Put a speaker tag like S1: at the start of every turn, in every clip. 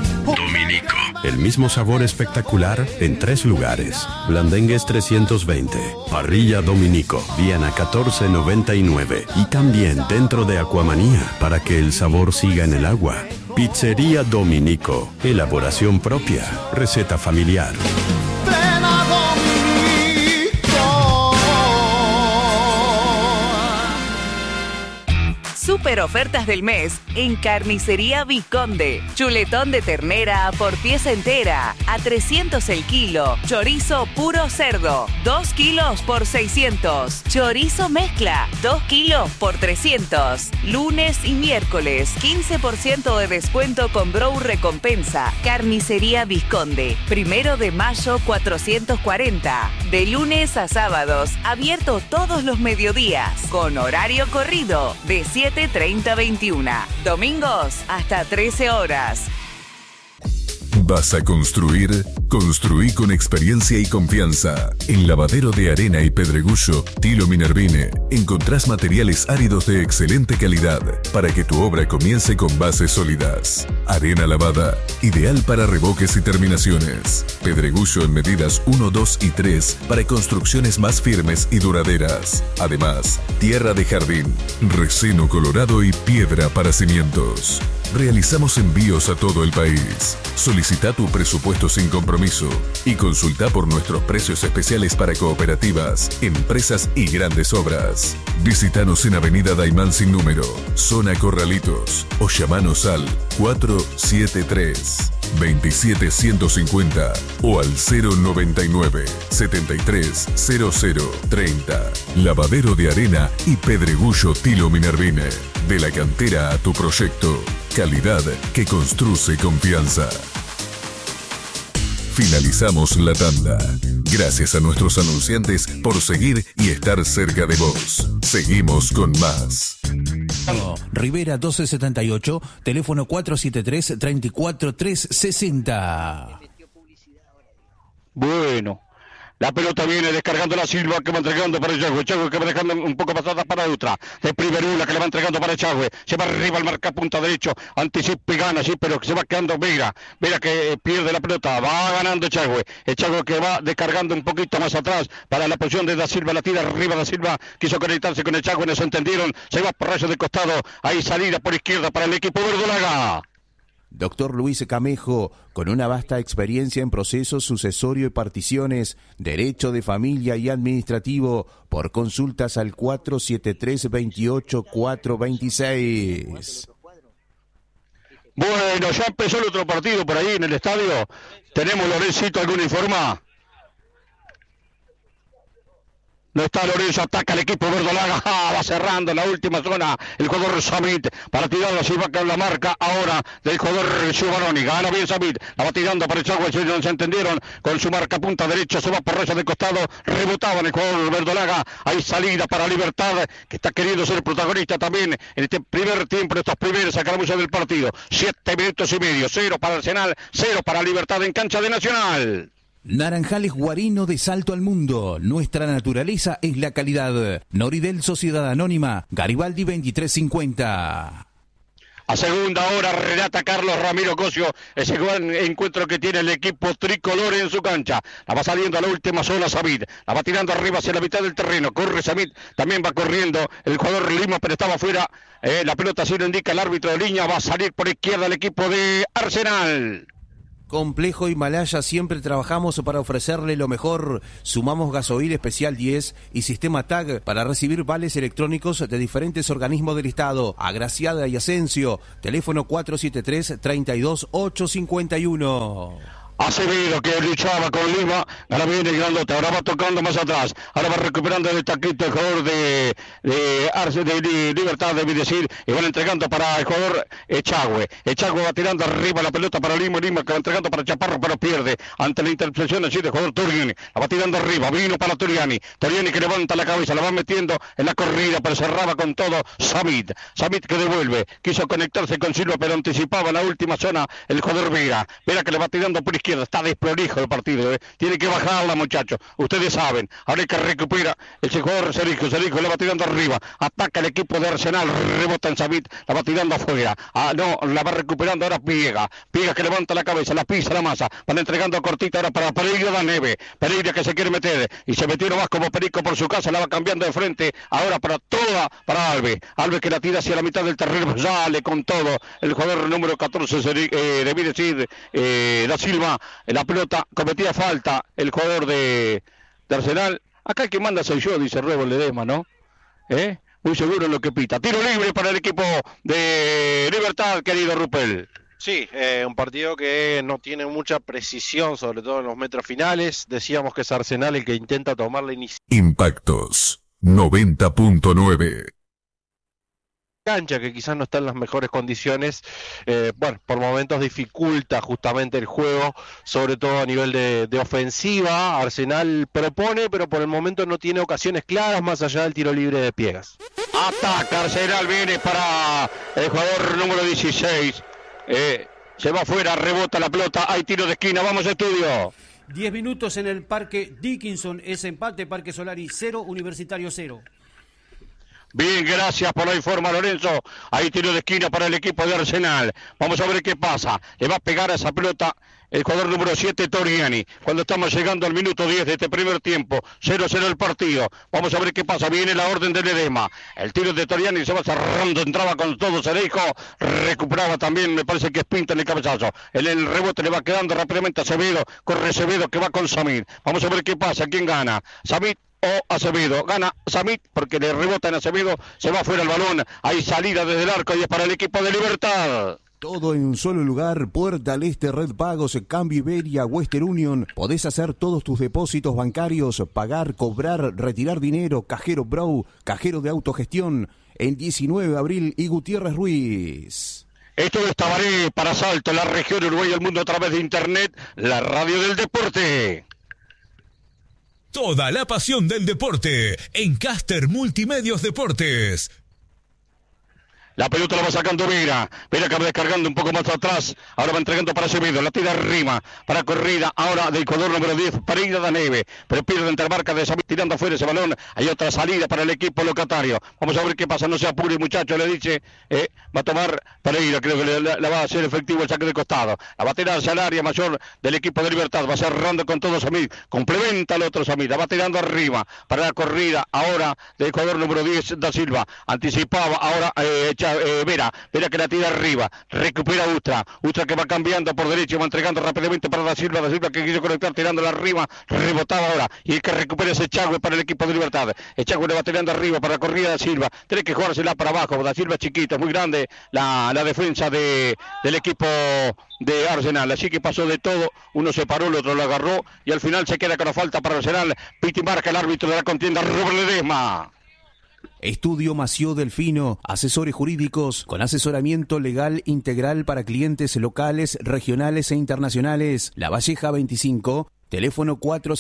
S1: Dominico. El mismo sabor espectacular en 3 lugares. Blandengues 320. Parrilla Dominico. Viana 14.99. Y también dentro de Aquamanía para que el sabor siga en el agua. Pizzería Dominico. Elaboración propia. Receta familiar.
S2: Super ofertas del mes en Carnicería Vizconde. Chuletón de ternera por pieza entera a 300 el kilo. Chorizo puro cerdo, 2 kilos por 600. Chorizo mezcla, 2 kilos por 300. Lunes y miércoles, 15% de descuento con Brow Recompensa. Carnicería Vizconde. 1 de mayo 440. De lunes a sábados, abierto todos los mediodías. Con horario corrido de 7:30 a 21. Domingos hasta 13 horas.
S3: ¿Vas a construir? Construí con experiencia y confianza. En Lavadero de Arena y Pedregullo, Tilo Minervine, encontrás materiales áridos de excelente calidad para que tu obra comience con bases sólidas. Arena lavada, ideal para revoques y terminaciones. Pedregullo en medidas 1, 2 y 3 para construcciones más firmes y duraderas. Además, tierra de jardín, reseno colorado y piedra para cimientos. Realizamos envíos a todo el país. Solicita tu presupuesto sin compromiso y consulta por nuestros precios especiales para cooperativas, empresas y grandes obras. Visítanos en Avenida Daimán sin número, Zona Corralitos, o llamanos al 473-27150 o al 099-730030. Lavadero de Arena y Pedregullo Tilo Minervine. De la cantera a tu proyecto. Calidad que construye confianza. Finalizamos la tanda. Gracias a nuestros anunciantes por seguir y estar cerca de vos. Seguimos con más.
S4: Rivera 1278, teléfono 473-34360.
S5: Bueno. La pelota viene descargando la Silva, que va entregando para Echagüe. Echagüe que va dejando un poco pasada para Dutra. De Priverula que le va entregando para Echagüe. Se va arriba al marcapunta derecho. Anticipa y gana, sí, pero se va quedando Vera. Vera que pierde la pelota. Va ganando Echagüe. Echagüe que va descargando un poquito más atrás para la posición de Da Silva. La tira arriba Da Silva. Quiso conectarse con Echagüe, no se entendieron. Se va por rayo de costado. Ahí salida por izquierda para el equipo verdolaga.
S4: Doctor Luis Camejo, con una vasta experiencia en procesos sucesorio y particiones, derecho de familia y administrativo, por consultas al 473-28-426.
S5: Bueno, ya empezó el otro partido por ahí en el estadio. Tenemos, Lorencito, ¿alguna informa? No está Lorenzo, ataca el equipo verdolaga, va cerrando en la última zona el jugador Samit para tirarla, se va con la marca ahora del jugador Giovanni, gana bien Samit, la va tirando para Echagüe, no se entendieron con su marca punta derecha, se va por rayo de costado, rebotaba en el jugador verdolaga, hay salida para Libertad, que está queriendo ser protagonista también en este primer tiempo, en estos primeros acaramuchos del partido, 7 minutos y medio, 0 para Arsenal, 0 para Libertad en cancha de Nacional.
S4: Naranjales Guarino de Salto al Mundo. Nuestra naturaleza es la calidad. Noridel Sociedad Anónima, Garibaldi 2350.
S5: A segunda hora relata Carlos Ramiro Cosio ese gran encuentro que tiene el equipo tricolor en su cancha. La va saliendo a la última zona Samit. La va tirando arriba hacia la mitad del terreno. Corre Samit, también va corriendo el jugador Lima, pero estaba fuera. La pelota así lo indica el árbitro de línea. Va a salir por izquierda el equipo de Arsenal.
S4: Complejo Himalaya, siempre trabajamos para ofrecerle lo mejor. Sumamos gasoil especial 10 y sistema TAG para recibir vales electrónicos de diferentes organismos del Estado. Agraciada y Asensio, teléfono 473-32851.
S5: Acevedo que luchaba con Lima, ahora viene el grandote, ahora va tocando más atrás, ahora va recuperando el taquito el jugador de Libertad, debe decir, y van entregando para el jugador Echagüe. Echagüe va tirando arriba la pelota para Lima, Lima que va entregando para Chaparro, pero pierde ante la intercepción así del jugador Turiani, la va tirando arriba, vino para Turiani que levanta la cabeza, la va metiendo en la corrida, pero cerraba con todo Samit que devuelve, quiso conectarse con Silva, pero anticipaba en la última zona el jugador Vera que le va tirando por izquierda, izquierda. Está desprolijo el partido. Tiene que bajarla, muchachos. Ustedes saben. Ahora hay que recuperar el jugador Serijo le va tirando arriba. Ataca el equipo de Arsenal. Rebota en Samit. La va tirando afuera. No, la va recuperando ahora Piega que levanta la cabeza, la pisa la masa. Van entregando a cortita ahora para Pereira da Neve. Pereira que se quiere meter. Y se metió nomás como perico por su casa. La va cambiando de frente. Ahora para Alves. Alves que la tira hacia la mitad del terreno. Sale con todo. El jugador número 14, debí decir, Da Silva. La pelota cometía falta. El jugador de Arsenal. Acá el que manda soy yo, dice Ruebo Ledesma, ¿no? Muy seguro en lo que pita. Tiro libre para el equipo de Libertad, querido Rupel.
S6: Sí, un partido que no tiene mucha precisión, sobre todo en los metros finales. Decíamos que es Arsenal el que intenta tomar la iniciativa.
S3: Impactos 90.9.
S6: Cancha que quizás no está en las mejores condiciones, por momentos dificulta justamente el juego, sobre todo a nivel de ofensiva. Arsenal propone, pero por el momento no tiene ocasiones claras más allá del tiro libre de Piegas.
S5: Ataca Arsenal, viene para el jugador número 16, se va afuera, rebota la pelota, hay tiro de esquina, vamos a estudio.
S7: 10 minutos en el Parque Dickinson, es empate, Parque Solari 0, Universitario 0.
S5: Bien, gracias por la informa, Lorenzo. Hay tiro de esquina para el equipo de Arsenal. Vamos a ver qué pasa. Le va a pegar a esa pelota el jugador número 7, Toriani. Cuando estamos llegando al minuto 10 de este primer tiempo. 0-0 el partido. Vamos a ver qué pasa. Viene la orden de Ledesma. El tiro de Toriani se va cerrando. Entraba con todo Cereijo. Recuperaba también, me parece que es Pinto en el cabezazo. El rebote le va quedando rápidamente a Acevedo. Corre Acevedo que va con Samit. Vamos a ver qué pasa. ¿Quién gana? Samit o Acevedo. Gana Samit porque le rebota en Acevedo, se va fuera el balón, hay salida desde el arco y es para el equipo de Libertad.
S4: Todo en un solo lugar, Puerta al Este, Red Pagos, Cambio Iberia, Western Union. Podés hacer todos tus depósitos bancarios, pagar, cobrar, retirar dinero, Cajero Bro, cajero de autogestión, en 19 de abril y Gutiérrez Ruiz.
S5: Esto es Tabaré para Salto, la región Uruguay y el mundo a través de internet, la radio del deporte.
S8: Toda la pasión del deporte en Caster Multimedios Deportes.
S5: La pelota la va sacando Vera que va descargando un poco más atrás. Ahora va entregando para Acevedo. La tira arriba para corrida. Ahora del jugador número 10, Pereira da Neve. Pero pierde entre marca de Samit tirando afuera ese balón. Hay otra salida para el equipo locatario. Vamos a ver qué pasa. No se apure, muchacho. Le dice, va a tomar Pereira. Creo que le va a hacer efectivo el saque de costado. La va a tirar hacia el área mayor del equipo de Libertad. Va cerrando con todo Samit. Complementa al otro Samit. La va tirando arriba para la corrida. Ahora del jugador número 10, Da Silva. Anticipaba. Ahora Vera que la tira arriba, recupera Ustra que va cambiando por derecha, va entregando rápidamente para Da Silva que quiso conectar tirándola arriba, rebotaba ahora, y el que recupera ese Echagüe para el equipo de Libertad. Echagüe le va tirando arriba para la corrida de Da Silva, tiene que jugársela para abajo. Da Silva chiquito, muy grande la defensa del equipo de Arsenal, así que pasó de todo, uno se paró, el otro lo agarró, y al final se queda con la falta para Arsenal. Piti marca el árbitro de la contienda, Rubén Ledesma.
S4: Estudio Mació Delfino, asesores jurídicos con asesoramiento legal integral para clientes locales, regionales e internacionales. La Valleja 25, teléfono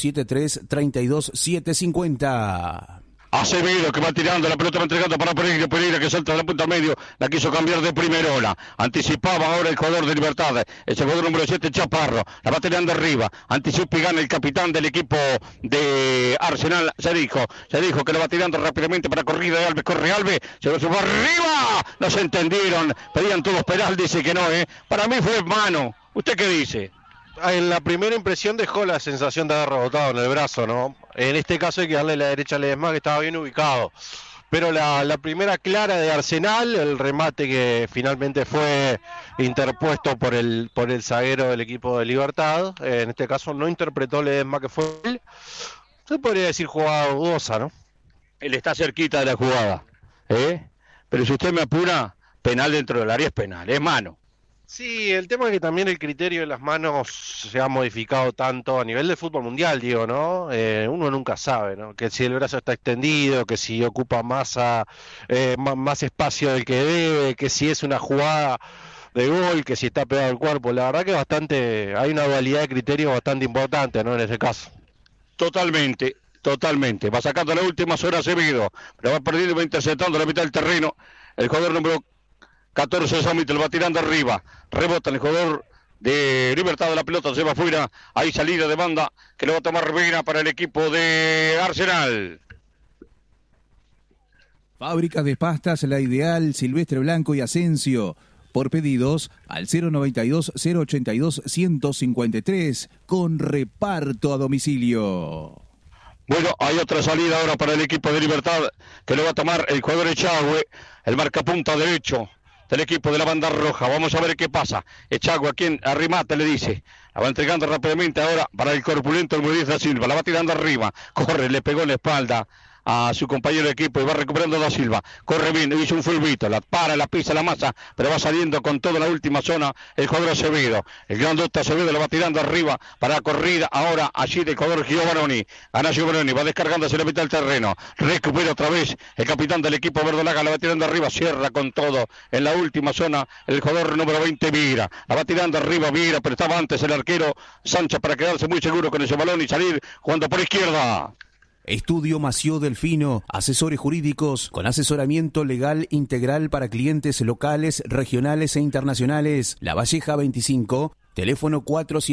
S4: 473-32750.
S5: Acevedo que va tirando, la pelota va entregando para Pereira que salta de la punta al medio, la quiso cambiar de primera ola, anticipaba ahora el jugador de Libertad, el jugador número 7 Chaparro, la va tirando arriba, anticipa y gana el capitán del equipo de Arsenal, se dijo que la va tirando rápidamente para corrida de Alves, corre Alves, se va arriba, no se entendieron, pedían todos penal, dice que no, para mí fue mano, ¿usted qué dice?
S6: En la primera impresión dejó la sensación de haber rebotado en el brazo, ¿no? En este caso hay que darle la derecha a Ledesma, que estaba bien ubicado. Pero la primera clara de Arsenal, el remate que finalmente fue interpuesto por el zaguero del equipo de Libertad, en este caso no interpretó Ledesma que fue él. Se podría decir jugada dudosa, ¿no?
S5: Él está cerquita de la jugada, pero si usted me apura, penal dentro del área es penal, es mano.
S6: Sí, el tema es que también el criterio de las manos se ha modificado tanto a nivel de fútbol mundial, digo, ¿no? Uno nunca sabe, ¿no? Que si el brazo está extendido, que si ocupa más espacio del que debe, que si es una jugada de gol, que si está pegado al cuerpo. La verdad que hay una dualidad de criterios bastante importante, ¿no? En ese caso.
S5: Totalmente. Va sacando la última zona Acevedo, pero va perdiendo y va interceptando la mitad del terreno. El jugador número 14 Samit lo va tirando arriba, rebota el jugador de Libertad. La pelota se va afuera, hay salida de banda que lo va a tomar Vera para el equipo de Arsenal.
S9: Fábricas de pastas La Ideal, Silvestre Blanco y Asensio. Por pedidos al 092-082-153 con reparto a domicilio.
S5: Bueno, hay otra salida ahora para el equipo de Libertad que lo va a tomar el jugador Echagüe, el marcapunta derecho del equipo de la banda roja. Vamos a ver qué pasa. Echagüe a quien arrimate le dice. La va entregando rápidamente ahora para el corpulento el Muñiz da Silva. La va tirando arriba. Corre, le pegó en la espalda a su compañero de equipo y va recuperando da Silva. Corre bien, hizo un fulbito, la para, la pisa, la masa, pero va saliendo con toda la última zona el jugador Acevedo. El grandote Acevedo lo va tirando arriba para la corrida ahora allí del jugador Giovanni. Gana Giovanni, va descargando hacia la mitad del terreno. Recupera otra vez el capitán del equipo verdolaga, la va tirando arriba, cierra con todo en la última zona el jugador número 20 Vira. La va tirando arriba Vira, pero estaba antes el arquero Sánchez para quedarse muy seguro con ese balón y salir jugando por izquierda.
S4: Estudio Mació Delfino, asesores jurídicos con asesoramiento legal integral para clientes locales, regionales e internacionales. La Valleja 25, teléfono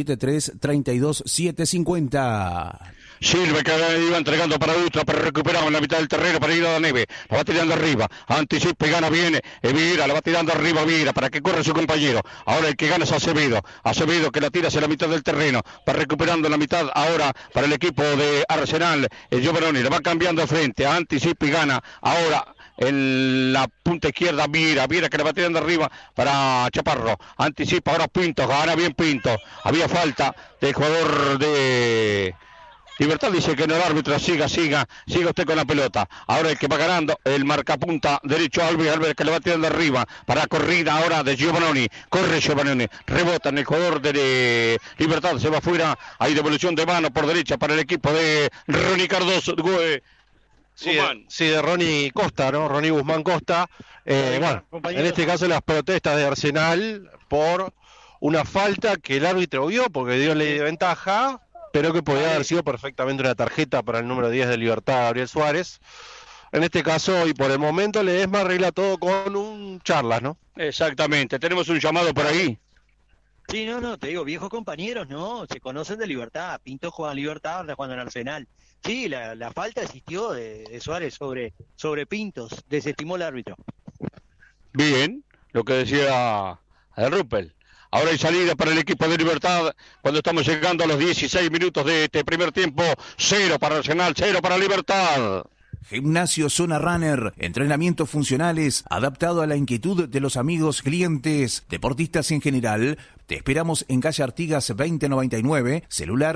S4: 473-32750.
S5: Silva que iba entregando para Utra, pero recuperamos en la mitad del terreno para ir a la Neve. La va tirando arriba, anticipa y gana bien Vira, la va tirando arriba Vira para que corra su compañero. Ahora el que gana es Acevedo. Acevedo que la tira hacia la mitad del terreno, va recuperando en la mitad ahora para el equipo de Arsenal. El Giovanni la va cambiando de frente, anticipa y gana ahora en la punta izquierda Vira que la va tirando arriba para Chaparro, anticipa ahora Pinto, gana bien Pinto. Había falta del jugador de Libertad, dice que no, el árbitro, siga usted con la pelota. Ahora el que va ganando, el marcapunta derecho Alves que le va tirando arriba para la corrida ahora de Giovanni. Corre Giovanni, rebota en el jugador de Libertad, se va afuera, hay devolución de mano por derecha para el equipo de Ronnie Cardoso.
S6: Sí, de Ronnie Costa, ¿no? Ronnie Guzmán Costa. Bueno, en este caso las protestas de Arsenal por una falta que el árbitro vio porque dio ley de ventaja, pero que podía haber sido perfectamente una tarjeta para el número 10 de Libertad, Gabriel Suárez. En este caso, y por el momento, Ledesma arregla todo con un charlas, ¿no?
S5: Exactamente, tenemos un llamado por ahí.
S10: Sí, no, te digo, viejos compañeros, ¿no? Se conocen de Libertad. Pinto juega en Libertad, ahora jugando en Arsenal. Sí, la falta existió de Suárez sobre Pintos, desestimó el árbitro.
S5: Bien, lo que decía el Ruppel. Ahora hay salida para el equipo de Libertad cuando estamos llegando a los 16 minutos de este primer tiempo. 0 para Arsenal, 0 para Libertad.
S4: Gimnasio Zona Runner, entrenamientos funcionales adaptado a la inquietud de los amigos, clientes, deportistas en general. Te esperamos en calle Artigas 2099, celular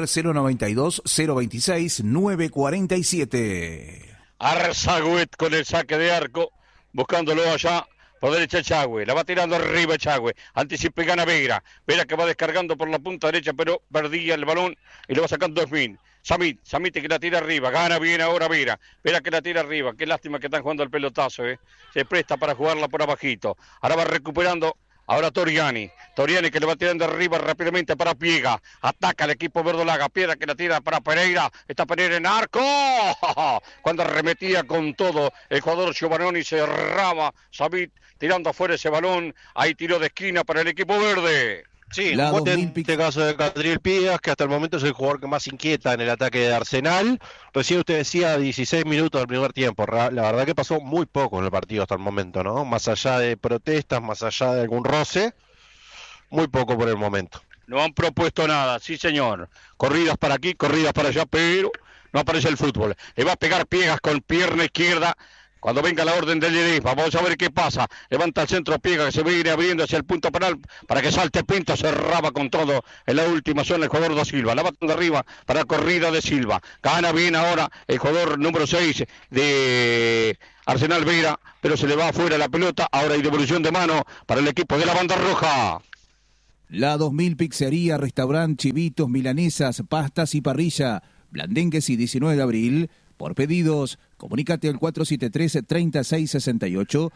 S4: 092-026-947.
S5: Arzagüet con el saque de arco, buscándolo allá. Por derecha Echagüe, la va tirando arriba Echagüe, anticipa y gana Vera que va descargando por la punta derecha, pero perdía el balón y lo va sacando Smith. Samit que la tira arriba, gana bien ahora Vera que la tira arriba, qué lástima que están jugando el pelotazo, se presta para jugarla por abajito. Ahora va recuperando, ahora Toriani que le va tirando arriba rápidamente para Piega, ataca el equipo verdolaga, Piedra que la tira para Pereira, está Pereira en arco, cuando arremetía con todo el jugador Giovanni, cerraba Samit tirando afuera ese balón, hay tiro de esquina para el equipo verde.
S6: Sí, en este caso de Gabriel Piegas, que hasta el momento es el jugador que más inquieta en el ataque de Arsenal. Recién usted decía 16 minutos del primer tiempo. La verdad que pasó muy poco en el partido hasta el momento, ¿no? Más allá de protestas, más allá de algún roce, muy poco por el momento.
S5: No han propuesto nada, sí señor. Corridas para aquí, corridas para allá, pero no aparece el fútbol. Le va a pegar Piegas con pierna izquierda. Cuando venga la orden del Ledesma, vamos a ver qué pasa. Levanta el centro Piega que se va a ir abriendo hacia el punto penal para que salte Pinto. Cerraba con todo en la última zona el jugador da Silva. La batan de arriba para la corrida de Silva. Gana bien ahora el jugador número 6 de Arsenal Vera, pero se le va afuera la pelota. Ahora hay devolución de mano para el equipo de la banda roja.
S9: La 2000 Pizzería, Restaurante, Chivitos, Milanesas, Pastas y Parrilla. Blandengues y 19 de abril. Por pedidos, comunícate al 473-3668,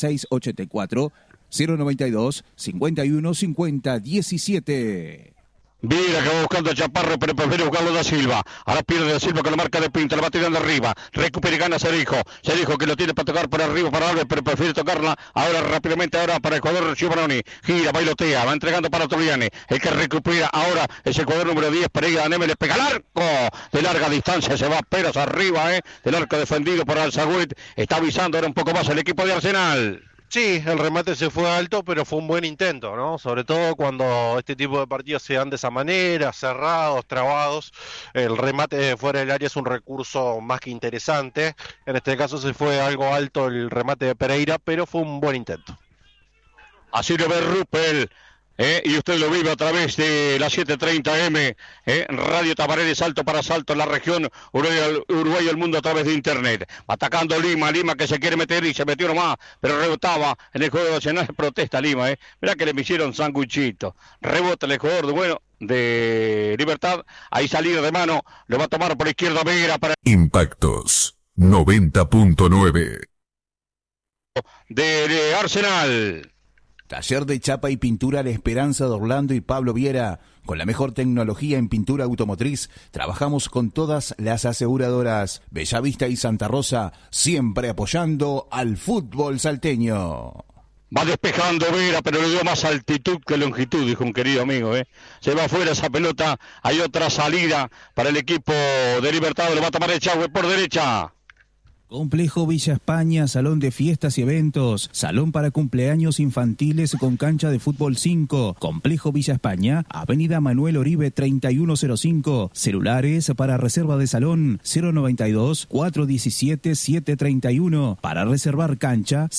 S9: 473-3684, 092-5150-17.
S5: Viera que va buscando a Chaparro, pero prefiere buscarlo Da Silva. Ahora pierde Da Silva con la marca de Pinto, la va tirando arriba. Recupera y gana Cerijo. Cerijo que lo tiene para tocar por arriba para Alves, pero prefiere tocarla ahora rápidamente, ahora para el jugador Giovanni. Gira, bailotea, va entregando para Toriani. El que recupera ahora es el jugador número 10, Pereira Neme, le pega al arco. De larga distancia se va Peras arriba, del arco defendido por Alzagüet. Está avisando ahora un poco más el equipo de Arsenal.
S6: Sí, el remate se fue alto, pero fue un buen intento, ¿no? Sobre todo cuando este tipo de partidos se dan de esa manera, cerrados, trabados. El remate de fuera del área es un recurso más que interesante. En este caso se fue algo alto el remate de Pereira, pero fue un buen intento.
S5: Así lo ve Ruppel. Y usted lo vive a través de la 730M, Radio Tabaré de Salto para Salto en la región Uruguay y el mundo a través de internet. Atacando Lima que se quiere meter y se metió nomás, pero rebotaba en el juego nacional. Protesta Lima, mirá que le hicieron sanguichito. Rebota el jugador de Libertad, ahí salida de mano, lo va a tomar por izquierda Vera para
S3: Impactos 90.9
S5: de Arsenal.
S4: Taller de chapa y pintura La Esperanza de Orlando y Pablo Viera. Con la mejor tecnología en pintura automotriz, trabajamos con todas las aseguradoras. Bellavista y Santa Rosa, siempre apoyando al fútbol salteño.
S5: Va despejando Vera, pero le dio más altitud que longitud, dijo un querido amigo. Se va afuera esa pelota, hay otra salida para el equipo de Libertad, le va a tomar el Chagüe por derecha.
S9: Complejo Villa España, salón de fiestas y eventos, salón para cumpleaños infantiles con cancha de fútbol 5. Complejo Villa España, Avenida Manuel Oribe 3105. Celulares para reserva de salón 092-417-731. Para reservar cancha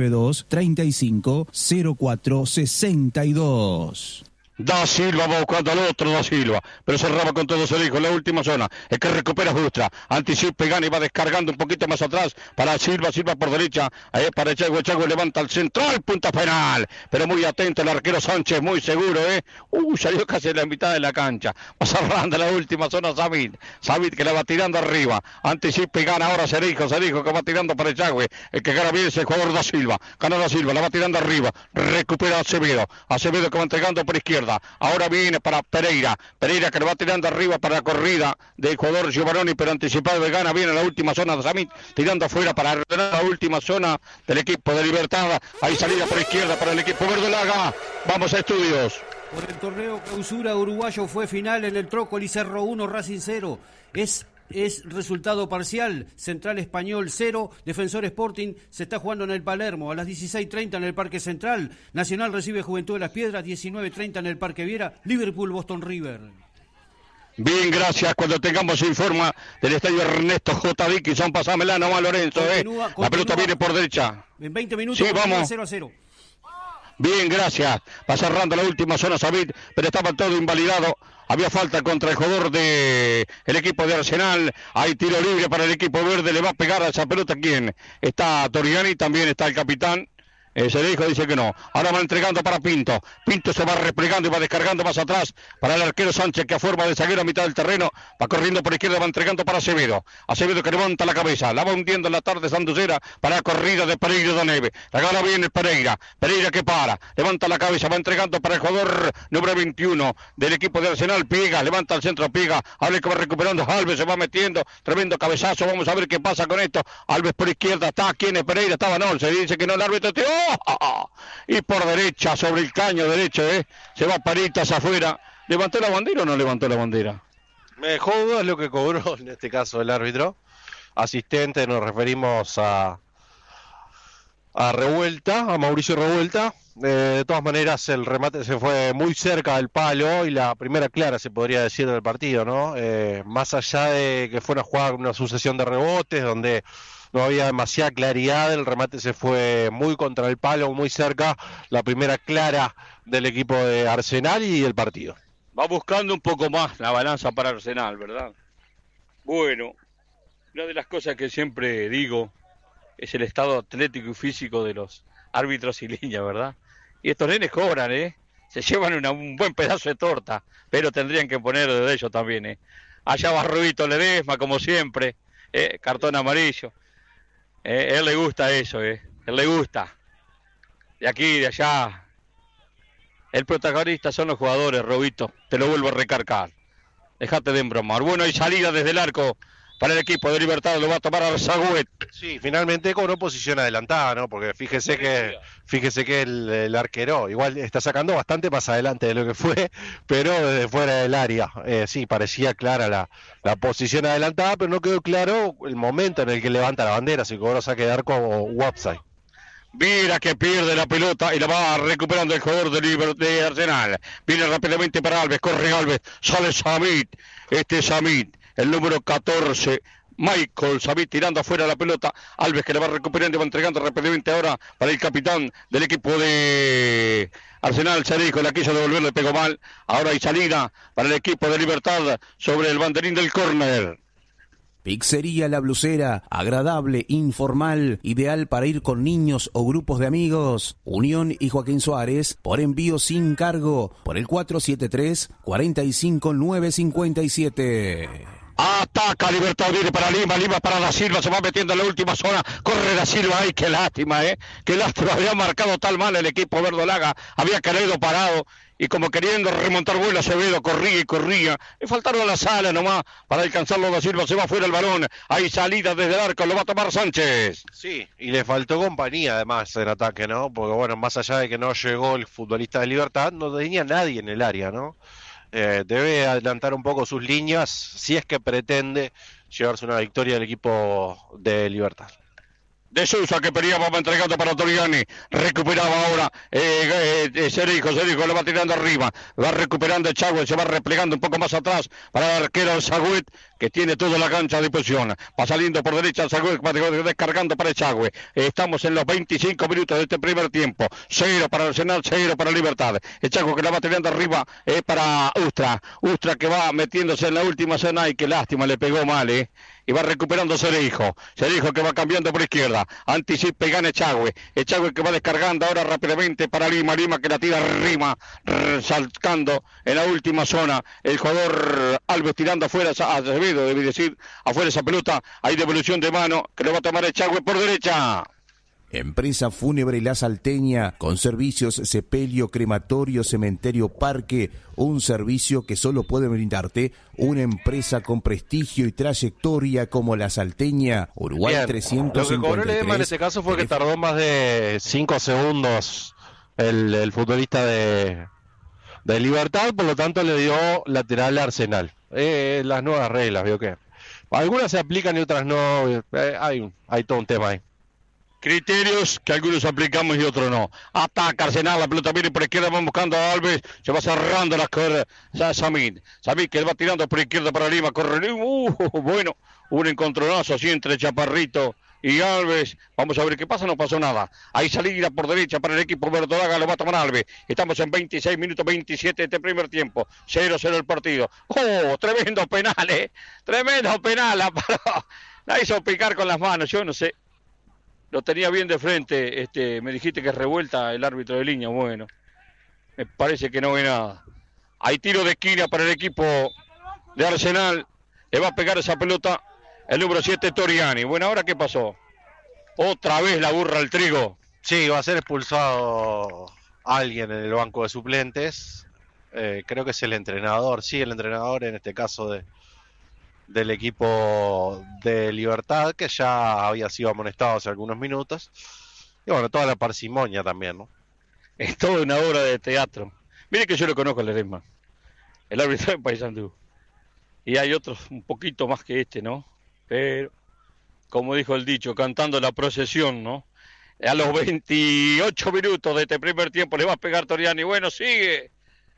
S9: 092-350462.
S5: Da Silva va buscando al otro Da Silva, pero cerraba con todo su hijo en la última zona. El que recupera Justra, anticipa y gana y va descargando un poquito más atrás para Silva por derecha, para Chagüe levanta al central, punta penal, pero muy atento el arquero Sánchez, muy seguro, salió casi en la mitad de la cancha, va cerrando la última zona Samit que la va tirando arriba, anticipa y gana ahora Cerijo que va tirando para Chagüe, el que gana bien es el jugador Da Silva, gana Da Silva, la va tirando arriba, recupera Acevedo que va entregando por izquierda. Ahora viene para Pereira que le va tirando arriba para la corrida del jugador Giovanni, pero anticipado de gana, viene a la última zona de Samit, tirando afuera para la última zona del equipo de Libertad, hay salida por izquierda para el equipo verdolaga. Vamos a estudios.
S7: Por el torneo clausura uruguayo fue final en el Trócoli, Cerro 1, Racing 0. Es resultado parcial, Central Español 0, Defensor Sporting se está jugando en el Palermo, a las 16:30 en el Parque Central, Nacional recibe Juventud de las Piedras, 19:30 en el Parque Viera, Liverpool Boston River.
S5: Bien, gracias. Cuando tengamos informa del estadio Ernesto J. Dickinson, pasámela nomás Lorenzo. La pelota viene por derecha.
S7: En 20 minutos,
S5: sí, vamos.
S7: 0-0.
S5: Bien, gracias. Va cerrando la última zona Samit, pero estaba todo invalidado. Había falta contra el jugador del equipo de Arsenal. Hay tiro libre para el equipo verde. Le va a pegar a esa pelota. ¿Quién? Está Toriani, también está el capitán. Cerijo dice que no. Ahora va entregando para Pinto. Pinto se va replegando y va descargando más atrás para el arquero Sánchez, que a forma de zaguero a mitad del terreno va corriendo por izquierda, va entregando para Acevedo. Acevedo que levanta la cabeza, la va hundiendo en la tarde sanducera para la corrida de Pereira de Neve. La gana bien el Pereira que para, levanta la cabeza, va entregando para el jugador número 21 del equipo de Arsenal. Piega, levanta al centro, Piega. Alves que va recuperando, Alves se va metiendo, tremendo cabezazo. Vamos a ver qué pasa con esto. Alves por izquierda, está aquí en el Pereira, estaba no, se dice que no, el árbitro y por derecha, sobre el caño derecho, se va Paritas afuera. ¿Levantó la bandera o no levantó la bandera?
S6: Me dejó dudas lo que cobró en este caso el árbitro. Asistente, nos referimos a Revuelta, a Mauricio Revuelta. De todas maneras, el remate se fue muy cerca del palo y la primera clara, se podría decir, del partido, ¿no? Más allá de que fue una sucesión de rebotes donde no había demasiada claridad, el remate se fue muy contra el palo, muy cerca, la primera clara del equipo de Arsenal y el partido.
S5: Va buscando un poco más la balanza para Arsenal, ¿verdad? Bueno, una de las cosas que siempre digo es el estado atlético y físico de los árbitros y líneas, ¿verdad? Y estos nenes cobran, se llevan un buen pedazo de torta, pero tendrían que poner de ellos también, Allá va Rubito Ledesma, como siempre, cartón amarillo. Él le gusta eso, él le gusta. De aquí, de allá. El protagonista son los jugadores, Robito. Te lo vuelvo a recargar. Dejate de embromar. Bueno, hay salida desde el arco para el equipo de Libertad. Lo va a tomar Arzagüet.
S6: Sí, finalmente cobró posición adelantada, ¿no? Porque fíjese que el arquero igual está sacando bastante más adelante de lo que fue, pero desde fuera del área. Sí, parecía clara la posición adelantada, pero no quedó claro el momento en el que levanta la bandera. Si cobró saque de arco o website.
S5: Mira que pierde la pelota y la va recuperando el jugador de Arsenal. Viene rápidamente para Alves, corre Alves, sale Samit. Samit, el número 14. Michael Samit tirando afuera la pelota. Alves que la va recuperando y va entregando rápidamente ahora para el capitán del equipo de Arsenal. Cereijo la quiso devolver, le pegó mal. Ahora hay salida para el equipo de Libertad sobre el banderín del córner.
S4: Pizzería La Blusera, agradable, informal, ideal para ir con niños o grupos de amigos. Unión y Joaquín Suárez, por envío sin cargo, por el 473-45957.
S5: Ataca Libertad, viene para Lima para Da Silva, se va metiendo en la última zona, corre Da Silva, ay, qué lástima, qué lástima, había marcado tal mal el equipo verdolaga, había caído parado, y como queriendo remontar vuelo Acevedo, corría y corría, le faltaron las alas nomás para alcanzarlo Da Silva, se va fuera el balón, hay salida desde el arco, lo va a tomar Sánchez.
S6: Sí, y le faltó compañía además en ataque, ¿no? Porque bueno, más allá de que no llegó el futbolista de Libertad, no tenía nadie en el área, ¿no? Debe adelantar un poco sus líneas si es que pretende llevarse una victoria del equipo de Libertad.
S5: De Sousa que peleaba, va entregando para Toriani, recuperaba ahora Cereijo lo va tirando arriba, va recuperando Echagüe, se va replegando un poco más atrás para el arquero Arzagüet, que tiene toda la cancha a disposición, va saliendo por derecha Arzagüet, va descargando para Echagüe. Estamos en los 25 minutos de este primer tiempo, 0 para Arsenal, 0 para Libertad. Echagüe que la va tirando arriba para Ustra que va metiéndose en la última zona y qué lástima, le pegó mal, y va recuperando Cereijo que va cambiando por izquierda, anticipa y gana Echagüe que va descargando ahora rápidamente para Lima que la tira arriba, saltando en la última zona, el jugador Alves tirando afuera, Acevedo debe decir, afuera esa pelota, hay devolución de mano, que lo va a tomar Echagüe por derecha.
S4: Empresa Fúnebre La Salteña, con servicios sepelio, crematorio, cementerio, parque, un servicio que solo puede brindarte una empresa con prestigio y trayectoria como La Salteña, Uruguay. Bien. 353.
S6: Lo que cobró Ledesma en este caso fue que tardó más de 5 segundos el futbolista de Libertad, por lo tanto le dio lateral a Arsenal. Las nuevas reglas, veo que algunas se aplican y otras no, hay todo un tema ahí.
S5: Criterios que algunos aplicamos y otros no. Ataca Arsenal, la pelota viene por izquierda, va buscando a Alves, se va cerrando la correa. Samit que él va tirando por izquierda para Lima, corre. Bueno, un encontronazo así entre Chaparrito y Alves. Vamos a ver qué pasa, no pasó nada. Hay salida por derecha para el equipo verdolaga, lo va a tomar Alves. Estamos en 26 minutos 27 de este primer tiempo. 0-0 el partido. Tremendo penal, tremendo penal. La hizo picar con las manos, yo no sé. Lo tenía bien de frente, me dijiste que es revuelta el árbitro de línea, bueno, me parece que no ve nada. Hay tiro de esquina para el equipo de Arsenal, le va a pegar esa pelota el número 7 Toriani. Bueno, ¿ahora qué pasó? Otra vez la burra al trigo.
S6: Sí, va a ser expulsado alguien en el banco de suplentes, creo que es el entrenador, el entrenador en este caso del equipo de Libertad, que ya había sido amonestado hace algunos minutos. Y bueno, toda la parsimonia también, ¿no?
S5: Es toda una obra de teatro. Mire que yo lo conozco a Ledesma, el árbitro de Paysandú. Y hay otros un poquito más que ¿no? Pero, como dijo el dicho, cantando la procesión, ¿no? A los 28 minutos de este primer tiempo le va a pegar Toriani. Bueno, sigue,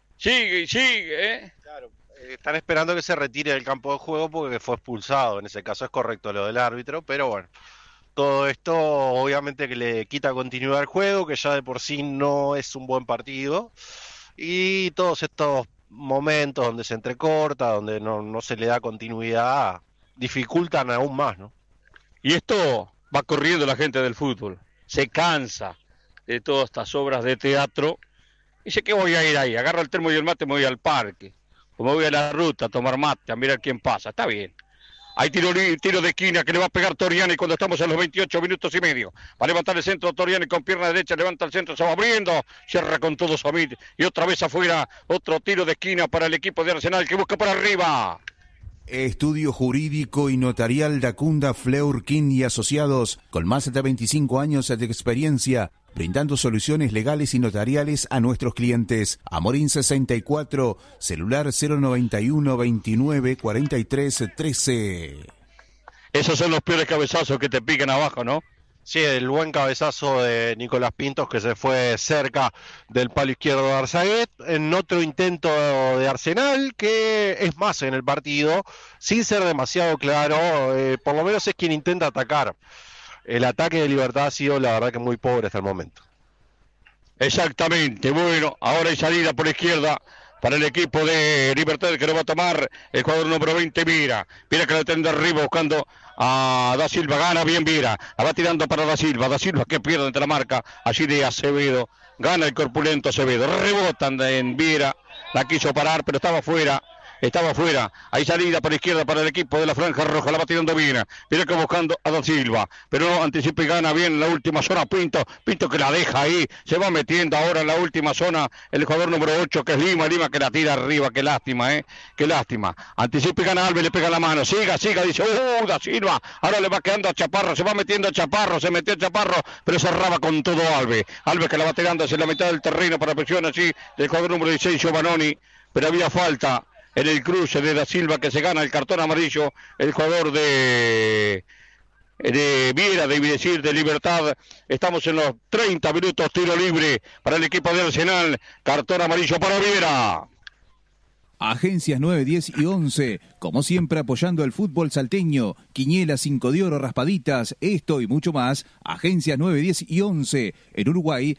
S6: Claro. Están esperando que se retire del campo de juego porque fue expulsado. En ese caso es correcto lo del árbitro, pero bueno, todo esto obviamente que le quita continuidad al juego, que ya de por sí no es un buen partido, y todos estos momentos donde se entrecorta, donde no se le da continuidad, dificultan aún más, ¿no?
S5: Y esto va corriendo la gente del fútbol, se cansa de todas estas obras de teatro y dice que voy a ir ahí, agarro el termo y el mate, me voy al parque. Me voy a la ruta a tomar mate, a mirar quién pasa. Está bien. Hay tiro de esquina que le va a pegar Toriani cuando estamos en los 28 minutos y medio. Va a levantar el centro Toriani con pierna derecha, levanta el centro, se va abriendo, cierra con todo Samit. Y otra vez afuera, otro tiro de esquina para el equipo de Arsenal que busca por arriba.
S4: Estudio jurídico y notarial Dacunda Fleurkin y Asociados, con más de 25 años de experiencia, brindando soluciones legales y notariales a nuestros clientes. Amorín 64, celular 091 29 43 13.
S5: Esos son los peores cabezazos que te pican abajo, ¿no?
S6: Sí, el buen cabezazo de Nicolás Pintos que se fue cerca del palo izquierdo de Arzaguet, en otro intento de Arsenal que es más en el partido, sin ser demasiado claro, por lo menos es quien intenta atacar. El ataque de Libertad ha sido la verdad que muy pobre hasta el momento.
S5: Exactamente, bueno, ahora hay salida por la izquierda para el equipo de Libertad que lo va a tomar el jugador número 20, Vira que la tiene de arriba buscando a Da Silva, gana bien Vira, la va tirando para Da Silva que pierde entre la marca, allí de Acevedo, gana el corpulento Acevedo, rebotan en Vira, la quiso parar pero estaba fuera, hay salida por la izquierda para el equipo de la Franja Roja, la va tirando Vira que buscando a Da Silva, pero no anticipa y gana bien en la última zona Pinto que la deja ahí, se va metiendo ahora en la última zona el jugador número 8 que es Lima que la tira arriba, qué lástima, anticipa y gana Alves, le pega la mano, siga, dice, Da Silva, ahora le va quedando a Chaparro, se va metiendo a Chaparro, se metió a Chaparro, pero cerraba con todo Alves que la va tirando hacia la mitad del terreno para presión así del jugador número 16, Giovanoni, pero había falta en el cruce de Da Silva que se gana el cartón amarillo, el jugador de Viera, de Libertad. Estamos en los 30 minutos, tiro libre para el equipo de Arsenal, cartón amarillo para Viera.
S9: Agencias 9, 10 y 11, como siempre apoyando el fútbol salteño, Quiñelas, 5 de oro, raspaditas, esto y mucho más. Agencias 9, 10 y 11, en Uruguay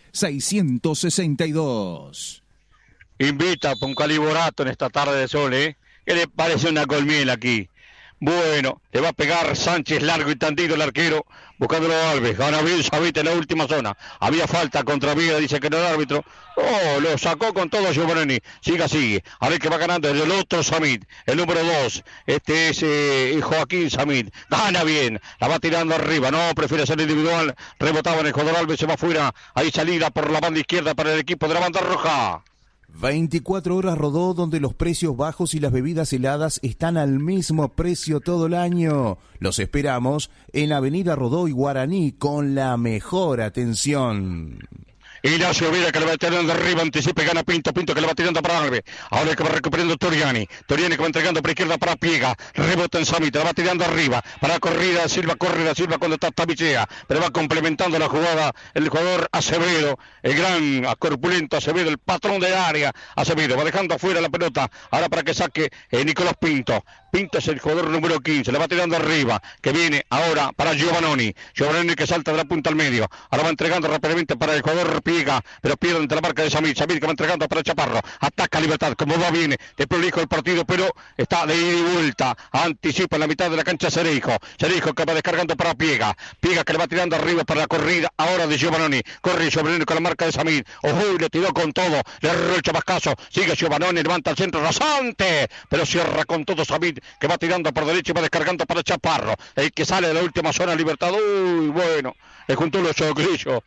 S9: 662.
S5: Invita a un caliborato en esta tarde de sol, ¿Qué le parece una colmiel aquí? Bueno, le va a pegar Sánchez largo y tendido el arquero, buscándolo a Alves, gana bien Samit en la última zona, había falta contra Vida, dice que no el árbitro, lo sacó con todo Giovanni, sigue, a ver que va ganando el otro Samit, el número 2, este es Joaquín Samit, gana bien, la va tirando arriba, no, prefiere ser individual, rebotaba en el jugador Alves, se va afuera, ahí salida por la banda izquierda para el equipo de la banda roja.
S4: 24 horas Rodó, donde los precios bajos y las bebidas heladas están al mismo precio todo el año. Los esperamos en Avenida Rodó y Guaraní con la mejor atención.
S5: Ignacio Vida que le va tirando arriba, anticipa y gana Pinto que le va tirando para Alves, ahora que va recuperando Toriani que va entregando por izquierda para Piega, rebota en Samit, la va tirando arriba, para corrida Silva cuando está Tabichea, pero va complementando la jugada el jugador Acevedo, el gran corpulento Acevedo, el patrón de área, Acevedo, va dejando afuera la pelota, ahora para que saque Nicolás Pinto es el jugador número 15, le va tirando arriba, que viene ahora para Giovanni que salta de la punta al medio, ahora va entregando rápidamente para el jugador Piega, pero pierde entre la marca de Samit que va entregando para Chaparro, ataca Libertad, como va bien, de prolijo el partido, pero está de ida y vuelta, anticipa en la mitad de la cancha Cereijo que va descargando para Piega que le va tirando arriba para la corrida, ahora de Giovanni, corre Giovanni con la marca de Samit, le tiró con todo, le erró el chabascazo, sigue Giovanni, levanta el centro rasante, pero cierra con todo Samit, que va tirando por derecha y va descargando para Chaparro, el que sale de la última zona Libertad, bueno, le juntó los choclillos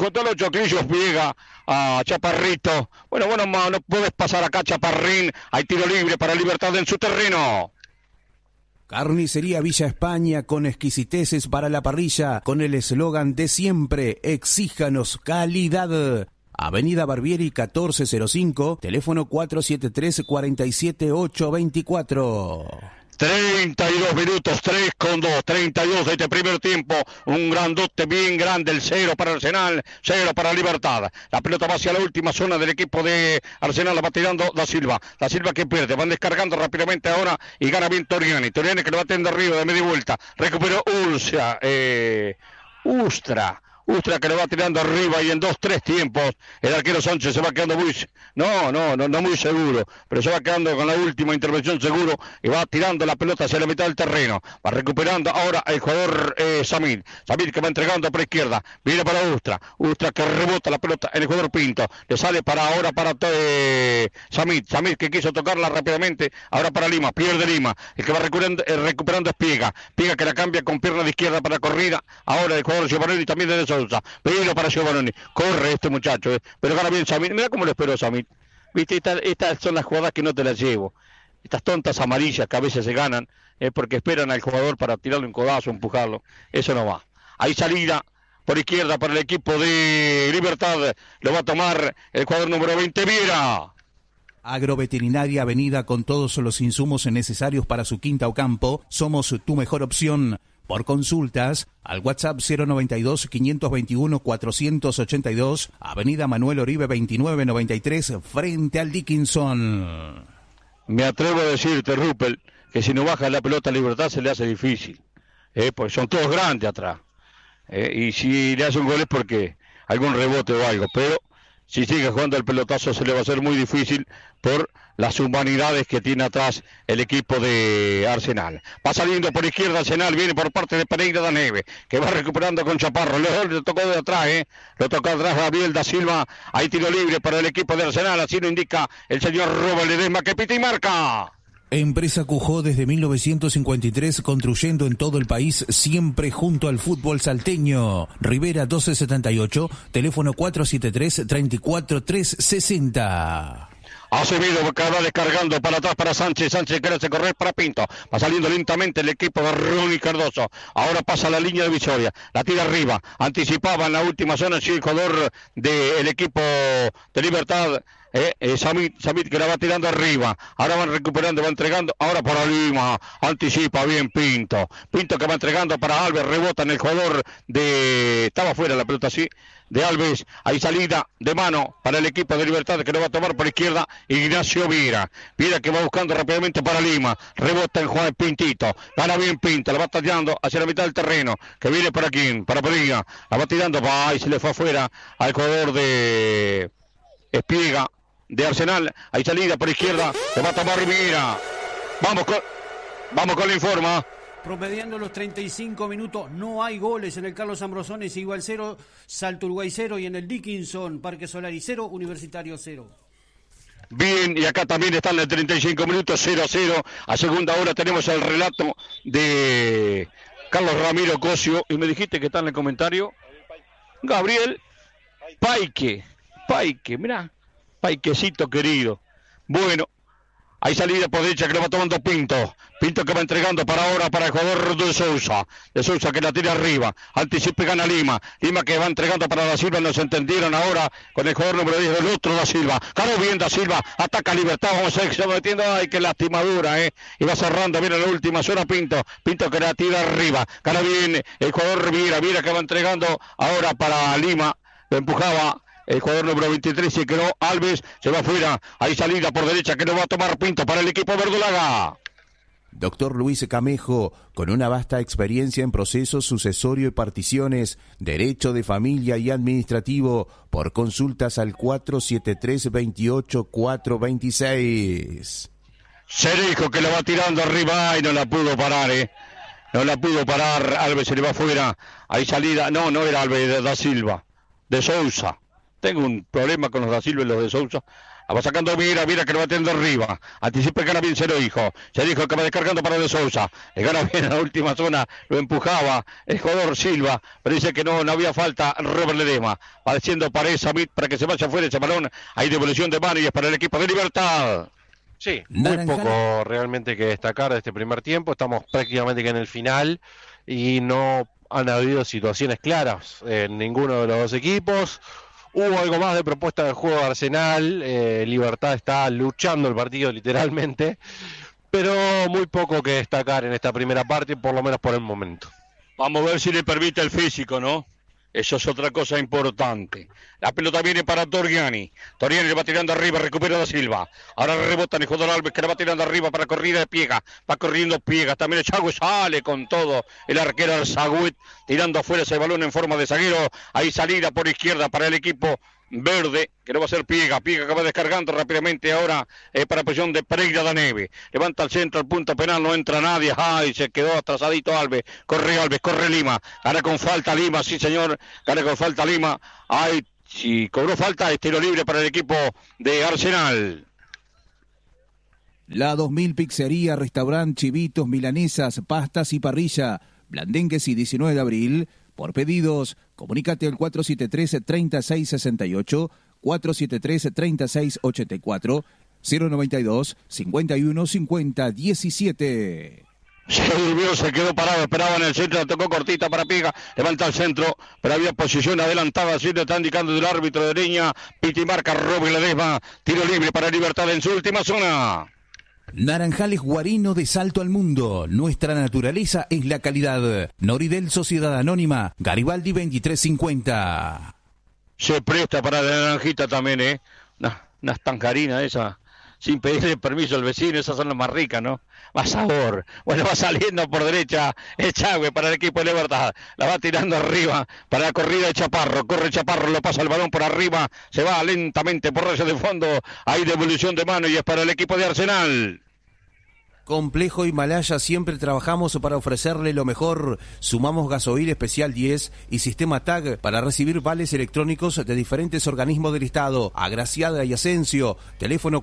S5: Piega a Chaparrito, bueno, no puedes pasar acá Chaparrín, hay tiro libre para Libertad en su terreno.
S4: Carnicería Villa España, con exquisiteces para la parrilla, con el eslogan de siempre, exíjanos calidad. Avenida Barbieri 1405, teléfono 473-47824.
S5: 32 minutos, 3-2, 32 de este primer tiempo, un grandote bien grande, el 0 para Arsenal, 0 para Libertad. La pelota va hacia la última zona del equipo de Arsenal, la va tirando Da Silva que pierde, van descargando rápidamente ahora y gana bien Toriani que le va teniendo arriba de media vuelta, recuperó Ustra, Ustra que le va tirando arriba y en 2-3 tiempos el arquero Sánchez se va quedando muy, no muy seguro, pero se va quedando con la última intervención seguro y va tirando la pelota hacia la mitad del terreno. Va recuperando ahora el jugador Samir que va entregando por izquierda, viene para Ustra que rebota la pelota en el jugador Pinto, le sale para Samir que quiso tocarla rápidamente, ahora para Lima, pierde Lima, el que va recuperando es Piega que la cambia con pierna de izquierda para corrida, ahora el jugador Giovanni también de Sousa, vino para Giovanni, corre este muchacho, pero gana bien Samir, mira cómo lo esperó Samir, viste, estas son las jugadas que no te las llevo, estas tontas amarillas que a veces se ganan, porque esperan al jugador para tirarle un codazo, empujarlo, eso no va, hay salida por izquierda para el equipo de Libertad, lo va a tomar el jugador número 20, Viera.
S4: Agroveterinaria Avenida con todos los insumos necesarios para su quinta o campo, somos tu mejor opción. Por consultas, al WhatsApp 092-521-482, Avenida Manuel Oribe 2993, frente al Dickinson.
S5: Me atrevo a decirte, Rupel, que si no baja la pelota a Libertad se le hace difícil, porque son todos grandes atrás, y si le hace un gol es porque algún rebote o algo, pero si sigue jugando el pelotazo se le va a hacer muy difícil por las humanidades que tiene atrás el equipo de Arsenal. Va saliendo por izquierda Arsenal, viene por parte de Pereira da Neve, que va recuperando con Chaparro, le tocó de atrás, lo tocó atrás Gabriel da Silva, hay tiro libre para el equipo de Arsenal, así lo indica el señor Robert Ledesma, que pita y marca.
S4: Empresa Cujó desde 1953 construyendo en todo el país, siempre junto al fútbol salteño. Rivera 1278, teléfono 473-34360.
S5: Acevedo que va descargando para atrás para Sánchez quiere hacer correr para Pinto, va saliendo lentamente el equipo de Ronnie Cardoso, ahora pasa la línea de divisoria, la tira arriba, anticipaba en la última zona el jugador del equipo de Libertad, Samit que la va tirando arriba, ahora van recuperando, va entregando, ahora para Lima, anticipa bien Pinto que va entregando para Alves, rebota en el jugador estaba fuera la pelota así, de Alves, hay salida de mano para el equipo de Libertad que lo va a tomar por izquierda Ignacio Viera que va buscando rápidamente para Lima, rebota en Juan Pintito, gana bien Pinto, la va tirando hacia la mitad del terreno, que viene para Pereira, la va tirando, y se le fue afuera al jugador de Espiega de Arsenal, hay salida por izquierda, le va a tomar Viera, vamos con la informa.
S7: Promediando los 35 minutos, no hay goles en el Carlos Ambrosoni, sigue al 0, Salto Uruguay 0 y en el Dickinson, Parque Solari 0, Universitario 0.
S5: Bien, y acá también están los 35 minutos 0-0, a segunda hora tenemos el relato de Carlos Ramiro Cosio, y me dijiste que está en el comentario, Gabriel Paique, mirá, Paiquecito querido, bueno. Hay salida por derecha que lo va tomando Pinto que va entregando para ahora para el jugador de Sousa que la tira arriba, anticipa y gana Lima que va entregando para Da Silva, nos entendieron ahora con el jugador número 10 del otro Da Silva, ganó bien Da Silva, ataca Libertad, vamos a ver que se va metiendo, ay qué lastimadura, y va cerrando bien en la última zona Pinto que la tira arriba, gana bien el jugador Viera que va entregando ahora para Lima, lo empujaba el jugador número 23 se quedó Alves, se va afuera, hay salida por derecha que no va a tomar Pinto para el equipo verdolaga.
S4: Doctor Luis Camejo, con una vasta experiencia en procesos sucesorio y particiones, derecho de familia y administrativo, por consultas al 473-28-426.
S5: Se dijo que lo va tirando arriba y no la pudo parar, no la pudo parar, Alves se le va afuera, hay salida, no era Alves, Da Silva, de Sousa. Tengo un problema con los Da Silva y los de Sousa. La va sacando Viera que lo va teniendo arriba. Anticipa que gana bien se dijo que va descargando para de Sousa. Le gana bien en la última zona, lo empujaba el jugador Silva, pero dice que no había falta Robert Ledesma. Va diciendo para Samit para que se vaya fuera ese balón. Hay devolución de mano y es para el equipo de Libertad.
S6: Sí, muy poco realmente que destacar de este primer tiempo. Estamos prácticamente que en el final y no han habido situaciones claras en ninguno de los dos equipos. Hubo algo más de propuesta de juego de Arsenal, Libertad está luchando el partido literalmente, pero muy poco que destacar en esta primera parte, por lo menos por el momento.
S5: Vamos a ver si le permite el físico, ¿no? Eso es otra cosa importante. La pelota viene para Torriani. Torriani le va tirando arriba, recupera Da Silva. Ahora rebota el jugador Alves, que le va tirando arriba para corrida de Piega. Va corriendo Piega. También Echagüe sale con todo. El arquero Alzagüet tirando afuera ese balón en forma de zaguero. Ahí salida por izquierda para el equipo verde, que no va a ser Piega que va descargando rápidamente ahora para posición de Pereira da Neve. Levanta al centro, al punto penal, no entra nadie. Ay, se quedó atrasadito Alves, corre Lima, gana con falta Lima, sí señor, gana con falta Lima. Ay, si cobró falta, es tiro libre para el equipo de Arsenal.
S9: La 2000 Pizzería, Restaurant, Chivitos, Milanesas, Pastas y Parrilla, Blandengues y 19 de abril. Por pedidos, comunícate al 473-3668, 473-3684, 092-5150-17.
S5: Se durmió, se quedó parado, esperaba en el centro, la tocó cortita para Piega, levanta al centro, pero había posición adelantada, así le está indicando el árbitro de línea, Pitimarca, Robin Ledesma, tiro libre para Libertad en su última zona.
S4: Naranjales Guarino de Salto al Mundo. Nuestra naturaleza es la calidad. Noridel Sociedad Anónima, Garibaldi 2350.
S5: Se presta para la naranjita también, unas tancarinas esa, sin pedirle permiso al vecino, esas son las más ricas, ¿no? Más sabor. Bueno, va saliendo por derecha Echagüe para el equipo de Libertad. La va tirando arriba para la corrida de Chaparro. Corre Chaparro, lo pasa el balón por arriba. Se va lentamente por raya de fondo. Hay devolución de mano y es para el equipo de Arsenal.
S4: Complejo Himalaya, siempre trabajamos para ofrecerle lo mejor. Sumamos gasoil especial 10 y sistema TAG para recibir vales electrónicos de diferentes organismos del Estado. Agraciada y Asensio, teléfono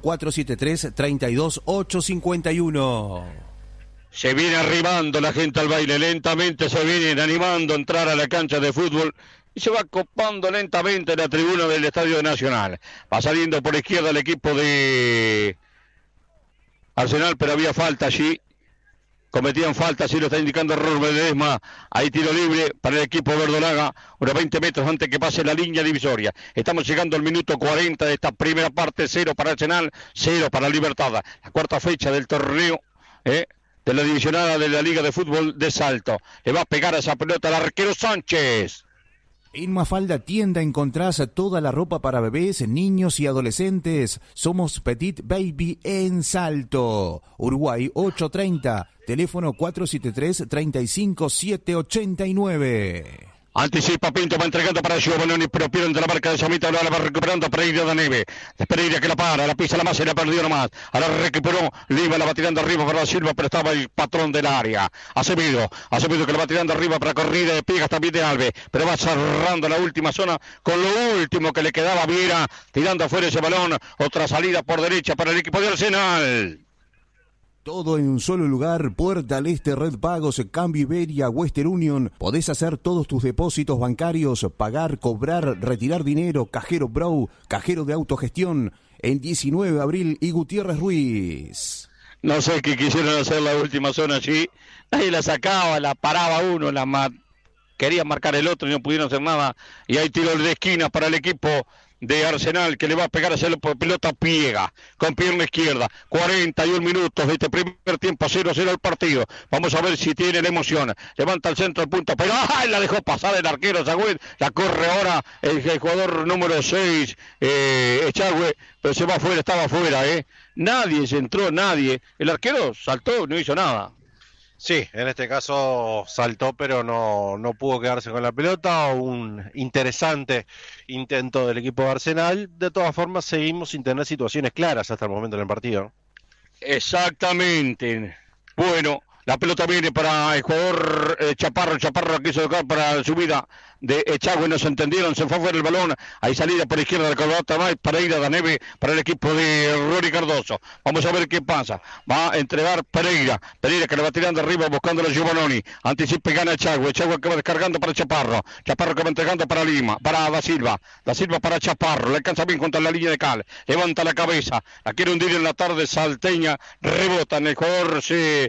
S4: 473-32851.
S5: Se viene arribando la gente al baile, lentamente se vienen animando a entrar a la cancha de fútbol. Y se va copando lentamente la tribuna del Estadio Nacional. Va saliendo por izquierda el equipo de Arsenal, pero había falta allí. Cometían falta, así lo está indicando Robin Ledesma. Hay tiro libre para el equipo verdolaga, unos 20 metros antes que pase la línea divisoria. Estamos llegando al minuto 40 de esta primera parte. 0 para Arsenal, 0 para Libertad. La cuarta fecha del torneo, de la divisionada de la Liga de Fútbol de Salto. Le va a pegar a esa pelota al arquero Sánchez.
S4: En Mafalda Tienda encontrás toda la ropa para bebés, niños y adolescentes. Somos Petit Baby en Salto. Uruguay 830, teléfono 473-35789.
S5: Anticipa Pinto, va entregando para Giovanni, pero pierden de la marca de Samita, ahora la va recuperando Pereira da Neve. Pereira que la para, la pisa la más y la perdió nomás. Ahora recuperó Lima, la va tirando arriba para Da Silva, pero estaba el patrón del área. Acevedo que la va tirando arriba para corrida de Piegas también de Alves, pero va cerrando la última zona con lo último que le quedaba Viera, tirando afuera ese balón. Otra salida por derecha para el equipo de Arsenal.
S4: Todo en un solo lugar, Puerta al Este, Red Pagos, Cambio Iberia, Western Union. Podés hacer todos tus depósitos bancarios, pagar, cobrar, retirar dinero, Cajero Bro, cajero de autogestión, en 19 de abril y Gutiérrez Ruiz.
S5: No sé qué quisieron hacer la última zona allí. Nadie la sacaba, la paraba uno, quería marcar el otro y no pudieron hacer nada. Y hay tiro de esquina para el equipo de Arsenal, que le va a pegar a hacerlo por pelota Piega, con pierna izquierda. 41 minutos de este primer tiempo, 0-0 el partido. Vamos a ver si tiene la emoción. Levanta el centro al punto, pero ¡ay! La dejó pasar el arquero Zagüed. La corre ahora el jugador número 6, Echagüe, pero se va afuera, estaba afuera, Nadie se entró, nadie. El arquero saltó, no hizo nada.
S6: Sí, en este caso saltó, pero no pudo quedarse con la pelota. Un interesante intento del equipo de Arsenal. De todas formas, seguimos sin tener situaciones claras hasta el momento en el partido.
S5: Exactamente. Bueno, la pelota viene para el jugador Chaparro. Chaparro quiso tocar para la subida de Echagüe, no se entendieron, se fue fuera el balón. Hay salida por izquierda de Colorado más para ir a Da Neve para el equipo de Rory Cardoso. Vamos a ver qué pasa. Va a entregar Pereira que le va tirando arriba buscando a Giovanni. Anticipa y gana Echagüe que va descargando para Chaparro que va entregando para Lima, para Da Silva para Chaparro, le alcanza bien contra la línea de cal, levanta la cabeza, la quiere hundir en la tarde salteña, rebota en el jugador, se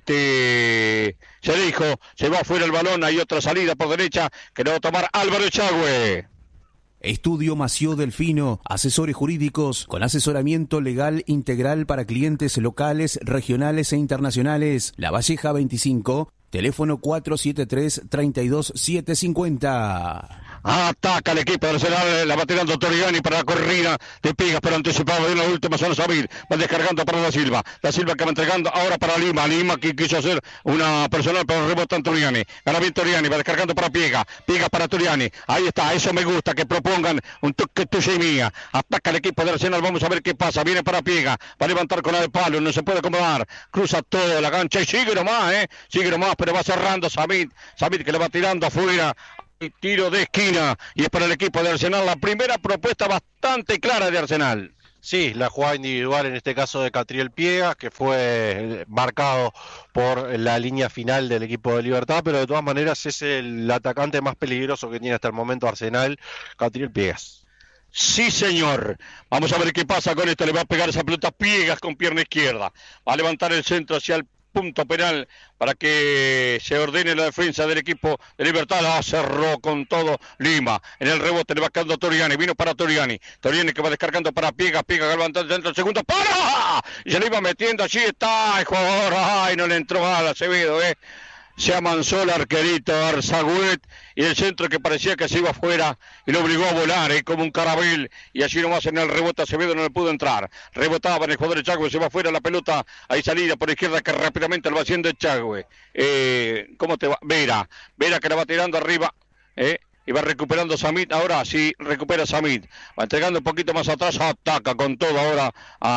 S5: dijo, se va afuera el balón. Hay otra salida por derecha que le va a tomar Álvaro Echagüe.
S4: Estudio Mació Delfino, asesores jurídicos con asesoramiento legal integral para clientes locales, regionales e internacionales. La Valleja 25, teléfono 473-32750.
S5: Ataca el equipo de Arsenal, la va tirando Toriani para la corrida de Pigas, pero anticipado de la última zona Samir, va descargando para Da Silva que va entregando ahora para Lima que quiso hacer una personal, pero rebota en Toriani, gana bien Toriani, va descargando para Pigas para Toriani, ahí está, eso me gusta, que propongan un toque tuya y mía, ataca el equipo de Arsenal, vamos a ver qué pasa, viene para Piega, va a levantar con la de palo, no se puede acomodar, cruza toda la cancha y sigue nomás, pero va cerrando Samir que le va tirando afuera. Tiro de esquina y es para el equipo de Arsenal la primera propuesta bastante clara de Arsenal.
S6: Sí, la jugada individual en este caso de Catriel Piegas, que fue marcado por la línea final del equipo de Libertad, pero de todas maneras es el atacante más peligroso que tiene hasta el momento Arsenal, Catriel Piegas.
S5: Sí, señor. Vamos a ver qué pasa con esto. Le va a pegar esa pelota Piegas con pierna izquierda. Va a levantar el centro hacia el punto penal para que se ordene la defensa del equipo de Libertad. La cerró con todo Lima. En el rebote le va quedando Toriani. Vino para Toriani que va descargando para Piega levantando dentro del segundo. ¡Para! Y se le iba metiendo. Allí está el jugador. ¡Ay! No le entró a Acevedo, Se amansó el arquerito Arzagüet y el centro que parecía que se iba afuera y lo obligó a volar como un carabel, y allí nomás en el rebote Acevedo no le pudo entrar. Rebotaba en el jugador Echagüe, se va afuera la pelota, hay salida por izquierda que rápidamente lo va haciendo Echagüe. ¿Cómo te va? Vera que la va tirando arriba, y va recuperando Samit, ahora sí recupera Samit, va entregando un poquito más atrás, ataca con todo ahora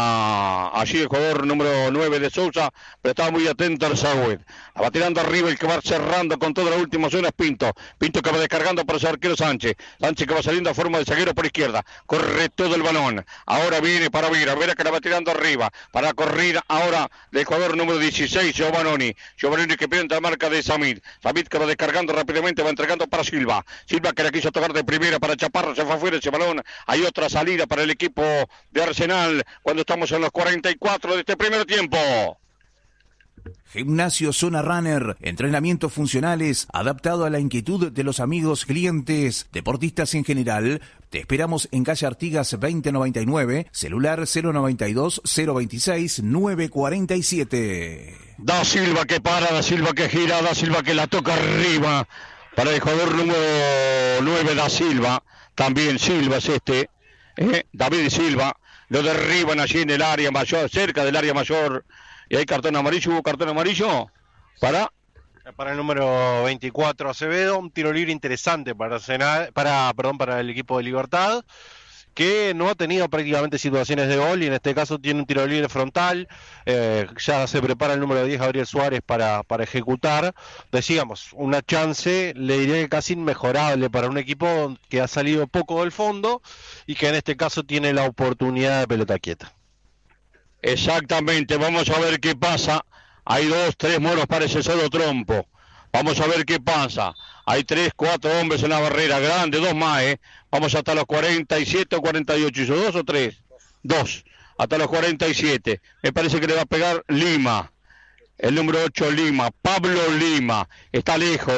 S5: allí el jugador número 9 de Sousa, pero estaba muy atento al Sagüed, la va tirando arriba, el que va cerrando con toda la última zona es Pinto que va descargando para su arquero Sánchez que va saliendo a forma de zaguero por izquierda, corre todo el balón, ahora viene para Vera que la va tirando arriba, para la corrida ahora del jugador número 16, Giovanoni que pierde la marca de Samit que va descargando rápidamente, va entregando para Silva que la quiso tocar de primera para Chaparro, se fue afuera ese balón. Hay otra salida para el equipo de Arsenal cuando estamos en los 44 de este primer tiempo.
S4: Gimnasio Zona Runner, entrenamientos funcionales adaptado a la inquietud de los amigos, clientes, deportistas en general. Te esperamos en calle Artigas 2099, celular 092-026-947.
S5: Da Silva que para, Da Silva que gira, Da Silva que la toca arriba. Para el jugador número 9 Da Silva, también Silva es David Silva, lo derriban allí en el área mayor, cerca del área mayor, y hay cartón amarillo, ¿hubo cartón amarillo? Para
S6: el número 24 Acevedo, un tiro libre interesante para el equipo de Libertad, que no ha tenido prácticamente situaciones de gol y en este caso tiene un tiro libre frontal. Ya se prepara el número 10 Gabriel Suárez para ejecutar. Decíamos, una chance, le diría que casi inmejorable para un equipo que ha salido poco del fondo y que en este caso tiene la oportunidad de pelota quieta.
S5: Exactamente, vamos a ver qué pasa. Hay 2, 3 moros para ese solo trompo. Vamos a ver qué pasa. Hay 3, 4 hombres en la barrera, grande, 2 más, Vamos hasta los 47 o 48. ¿Hizo 2 o 3? 2. Hasta los 47. Me parece que le va a pegar Lima. El número 8 Lima. Pablo Lima. Está lejos,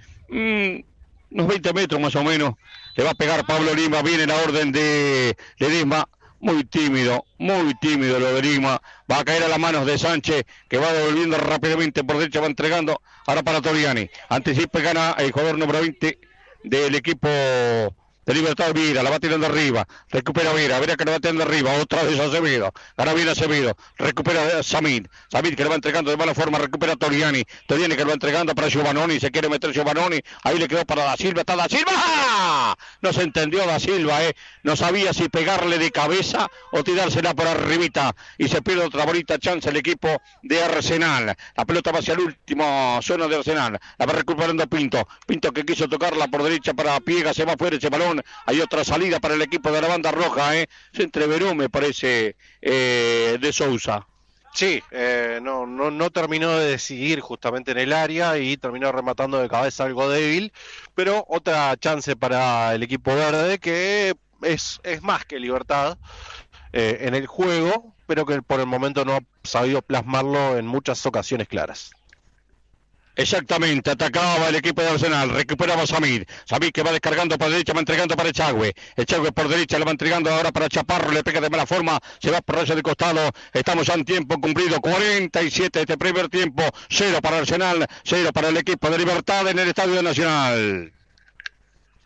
S5: unos 20 metros más o menos. Le va a pegar Pablo Lima. Viene la orden de Ledesma. Muy tímido lo de Lima. Va a caer a las manos de Sánchez, que va devolviendo rápidamente por derecha, va entregando. Ahora para Toriani. Anticipa y gana el jugador número 20 del equipo de Libertad. Vera, la va tirando arriba. Recupera Vera que la va tirando arriba. Otra vez Acevedo. Gana bien Acevedo. Recupera Samit que le va entregando de mala forma. Recupera Toriani que le va entregando para Giovanoni. Se quiere meter Giovanoni. Ahí le quedó para Da Silva. Está Da Silva. No se entendió Da Silva, No sabía si pegarle de cabeza o tirársela por arribita. Y se pierde otra bonita chance el equipo de Arsenal. La pelota va hacia el último zona de Arsenal. La va recuperando Pinto que quiso tocarla por derecha para Piega. Se va fuera ese balón. Hay otra salida para el equipo de la banda roja, Se entreveró, me parece, de Sousa.
S6: Sí, no terminó de decidir justamente en el área y terminó rematando de cabeza algo débil, pero otra chance para el equipo verde que es más que Libertad en el juego, pero que por el momento no ha sabido plasmarlo en muchas ocasiones claras.
S5: Exactamente, atacaba el equipo de Arsenal, recuperaba Samir que va descargando por derecha, va entregando para Echagüe por derecha, le va entregando ahora para Chaparro, le pega de mala forma, se va por ese de costado, estamos ya en tiempo cumplido, 47 de este primer tiempo, 0 para Arsenal, 0 para el equipo de Libertad en el Estadio Nacional.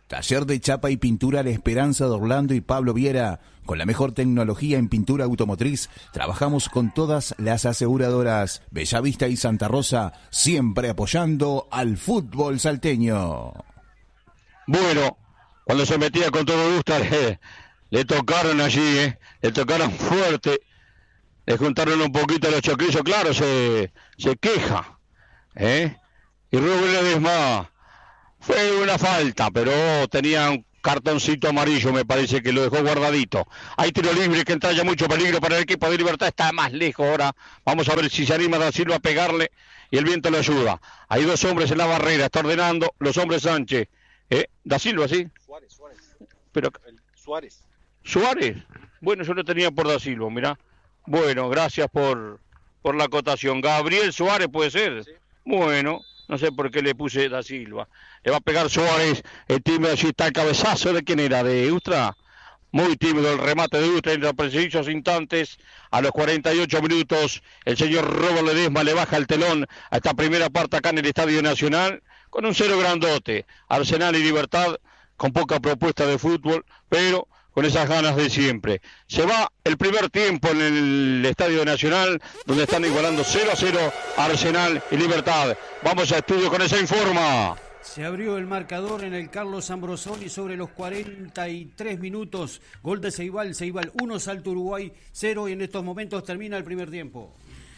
S4: Taller de chapa y pintura La Esperanza de Orlando y Pablo Viera. Con la mejor tecnología en pintura automotriz, trabajamos con todas las aseguradoras. Bellavista y Santa Rosa, siempre apoyando al fútbol salteño.
S5: Bueno, cuando se metía con todo gusto, le tocaron allí, le tocaron fuerte, le juntaron un poquito los choquillos, claro, se queja, y Rubén Ledesma, fue una falta, pero tenía un cartoncito amarillo, me parece que lo dejó guardadito. Hay tiro libre que entra ya mucho peligro para el equipo de Libertad, está más lejos ahora, vamos a ver si se anima Da Silva a pegarle y el viento le ayuda. Hay dos hombres en la barrera, está ordenando los hombres Sánchez. Da Silva, ¿sí?
S6: Suárez.
S5: Pero, ¿Suárez? Bueno, yo lo tenía por Da Silva, mirá. Bueno, gracias por la acotación. Gabriel Suárez puede ser. ¿Sí? Bueno, no sé por qué le puse Da Silva. Le va a pegar Suárez, el tímido, allí está el cabezazo. ¿De quién era? ¿De Ustra? Muy tímido el remate de Ustra en los precisos instantes. A los 48 minutos, el señor Robert Ledesma le baja el telón a esta primera parte acá en el Estadio Nacional. Con un 0 grandote, Arsenal y Libertad con poca propuesta de fútbol, pero con esas ganas de siempre. Se va el primer tiempo en el Estadio Nacional, donde están igualando 0-0 Arsenal y Libertad. Vamos a estudio con esa informa.
S7: Se abrió el marcador en el Carlos Ambrosoli sobre los 43 minutos. Gol de Ceibal 1, Salto Uruguay 0, y en estos momentos termina el primer tiempo.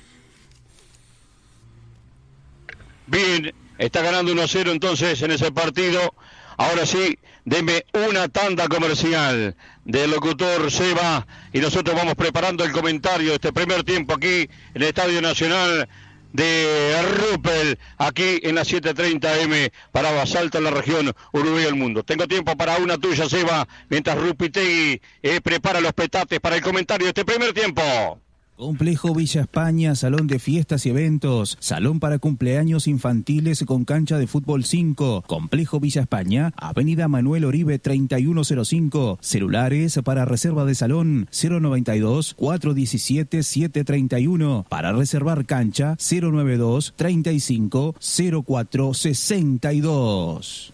S5: Bien, está ganando 1-0 entonces en ese partido. Ahora sí, deme una tanda comercial del locutor Seba y nosotros vamos preparando el comentario de este primer tiempo aquí en el Estadio Nacional de Rupel, aquí en la 7:30 AM para Salta en la región Uruguay del mundo. Tengo tiempo para una tuya, Seba, mientras Rupitegui prepara los petates para el comentario de este primer tiempo.
S9: Complejo Villa España, salón de fiestas y eventos, salón para cumpleaños infantiles con cancha de fútbol 5. Complejo Villa España, Avenida Manuel Oribe 3105. Celulares para reserva de salón 092-417-731. Para reservar cancha 092-35-0462.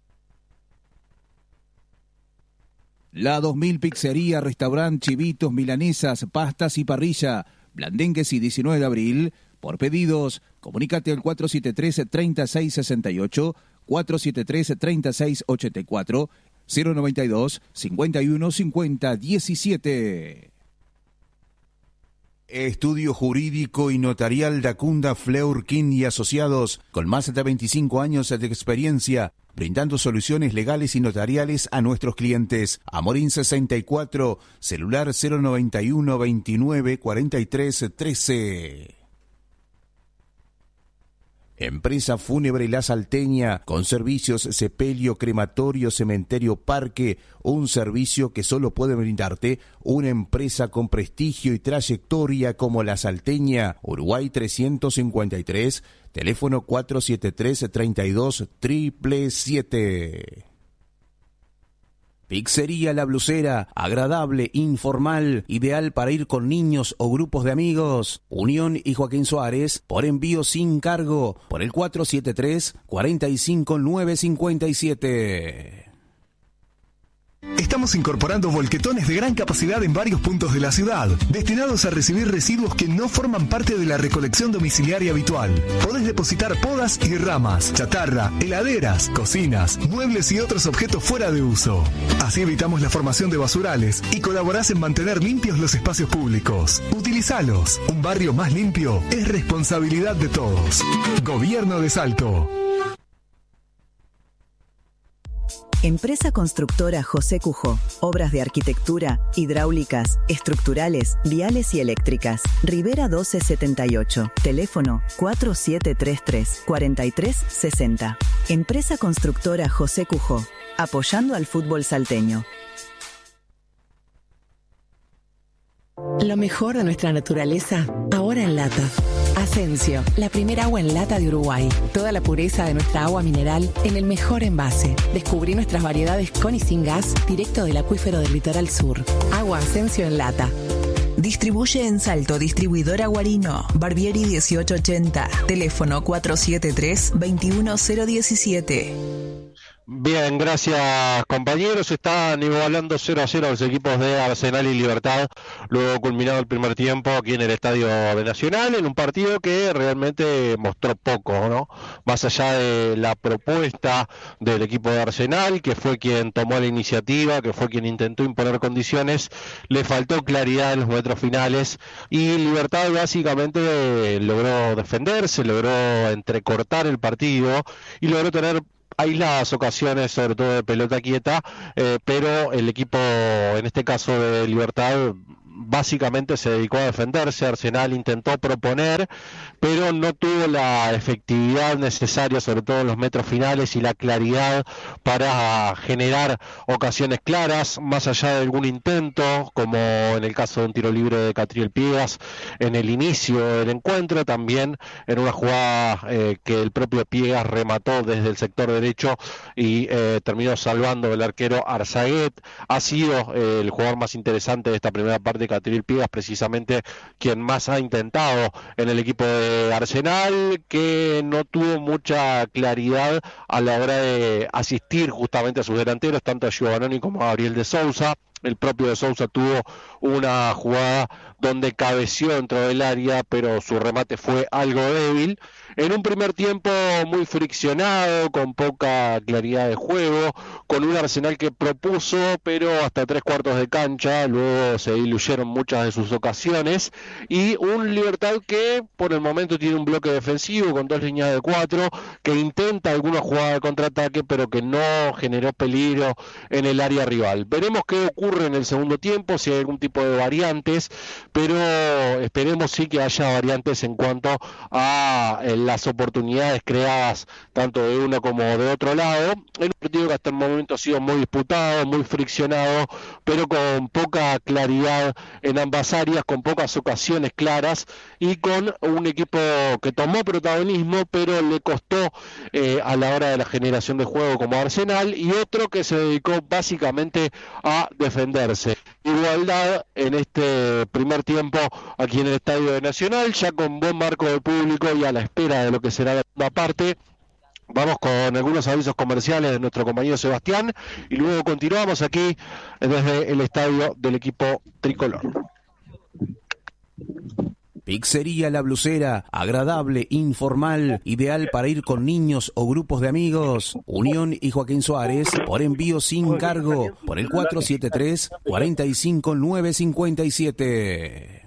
S9: La 2000 Pizzería, Restaurante, Chivitos, Milanesas, Pastas y Parrilla. Blandengues y 19 de abril. Por pedidos, comunícate al 473-3668, 473-3684, 092-5150-17. Estudio Jurídico y Notarial Dacunda Fleurkin y Asociados, con más de 25 años de experiencia, brindando soluciones legales y notariales a nuestros clientes. Amorín 64, celular 091 29 43 13. Empresa Fúnebre La Salteña, con servicios sepelio, crematorio, cementerio, parque, un servicio que solo puede brindarte una empresa con prestigio y trayectoria como La Salteña. Uruguay 353, teléfono 473-32-777. Pizzería La Blusera, agradable, informal, ideal para ir con niños o grupos de amigos. Unión y Joaquín Suárez, por envío sin cargo, por el 473-45957.
S11: Estamos incorporando volquetones de gran capacidad en varios puntos de la ciudad, destinados a recibir residuos que no forman parte de la recolección domiciliaria habitual. Podés depositar podas y ramas, chatarra, heladeras, cocinas, muebles y otros objetos fuera de uso. Así evitamos la formación de basurales y colaborás en mantener limpios los espacios públicos. Utilizalos. Un barrio más limpio es responsabilidad de todos. Gobierno de Salto.
S12: Empresa constructora José Cujó. Obras de arquitectura, hidráulicas, estructurales, viales y eléctricas. Rivera 1278. Teléfono 4733-4360. Empresa constructora José Cujó. Apoyando al fútbol salteño.
S13: Lo mejor de nuestra naturaleza, ahora en lata. Asensio, la primera agua en lata de Uruguay. Toda la pureza de nuestra agua mineral en el mejor envase. Descubrí nuestras variedades con y sin gas, directo del acuífero del litoral sur. Agua Asensio en lata.
S14: Distribuye en Salto, distribuidora Guarino, Barbieri 1880, teléfono 473-21017.
S6: Bien, gracias compañeros. Están igualando 0-0 los equipos de Arsenal y Libertad, luego culminado el primer tiempo aquí en el Estadio de Nacional, en un partido que realmente mostró poco, ¿no? Más allá de la propuesta del equipo de Arsenal, que fue quien tomó la iniciativa, que fue quien intentó imponer condiciones, le faltó claridad en los metros finales y Libertad básicamente logró defenderse, logró entrecortar el partido y logró tener aisladas ocasiones, sobre todo de pelota quieta, pero el equipo, en este caso de Libertad, básicamente se dedicó a defenderse. Arsenal intentó proponer, pero no tuvo la efectividad necesaria, sobre todo en los metros finales, y la claridad para generar ocasiones claras, más allá de algún intento, como en el caso de un tiro libre de Catriel Piegas en el inicio del encuentro, también en una jugada que el propio Piegas remató desde el sector derecho y terminó salvando el arquero Arzaguet. Ha sido el jugador más interesante de esta primera parte, Catriel Piegas, precisamente quien más ha intentado en el equipo de Arsenal, que no tuvo mucha claridad a la hora de asistir justamente a sus delanteros, tanto a Giovannoni como a Gabriel de Sousa. El propio de Sousa tuvo una jugada donde cabeció dentro del área, pero su remate fue algo débil. En un primer tiempo muy friccionado, con poca claridad de juego, con un Arsenal que propuso, pero hasta 3/4 de cancha, luego se diluyeron muchas de sus ocasiones, y un Libertad que por el momento tiene un bloque defensivo con 2 líneas de 4, que intenta alguna jugada de contraataque, pero que no generó peligro en el área rival. Veremos qué ocurre en el segundo tiempo, si hay algún tipo de variantes, pero esperemos sí que haya variantes en cuanto a las oportunidades creadas tanto de uno como de otro lado, en un partido que hasta el momento ha sido muy disputado, muy friccionado, pero con poca claridad en ambas áreas, con pocas ocasiones claras y con un equipo que tomó protagonismo, pero le costó a la hora de la generación de juego como Arsenal, y otro que se dedicó básicamente a defenderse. Igualdad en este primer tiempo aquí en el Estadio de Nacional, ya con buen marco de público y a la espera de lo que será la segunda parte. Vamos con algunos avisos comerciales de nuestro compañero Sebastián y luego continuamos aquí desde el estadio del equipo tricolor.
S4: Pizzería La Blusera, agradable, informal, ideal para ir con niños o grupos de amigos. Unión y Joaquín Suárez, por envío sin cargo, por el 473-45957.